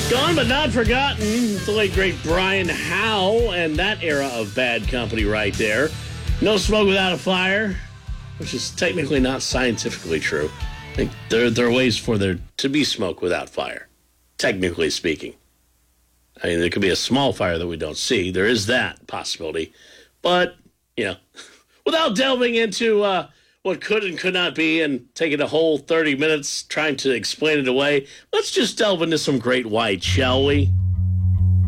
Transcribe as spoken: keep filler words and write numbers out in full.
Gone but not forgotten. It's the late, great Brian Howe and that era of Bad Company right there. No smoke without a fire, which is technically not scientifically true. I think there, there are ways for there to be smoke without fire, technically speaking. I mean, there could be a small fire that we don't see. There is that possibility. But, you know, without delving into uh, what could and could not be and taking a whole thirty minutes trying to explain it away, let's just delve into some Great White, shall we?